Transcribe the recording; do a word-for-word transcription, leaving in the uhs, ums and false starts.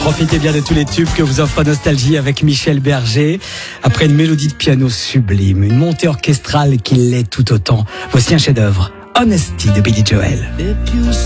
Profitez bien de tous les tubes que vous offre Nostalgie avec Michel Berger. Après une mélodie de piano sublime, une montée orchestrale qui l'est tout autant, voici un chef-d'œuvre, Honesty de Billy Joel.